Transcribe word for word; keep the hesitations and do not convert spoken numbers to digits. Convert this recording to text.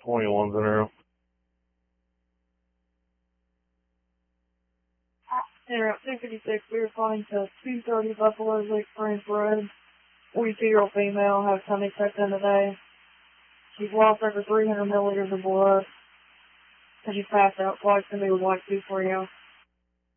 twenty-ones in a row. Center at two fifty-six, we were flying to two thirty Buffalo Lake Springs Road. forty-two-year-old female has tummy tucked in today. She's lost over three hundred milliliters of blood. And she's passed out. Flight's going to be with like two for you.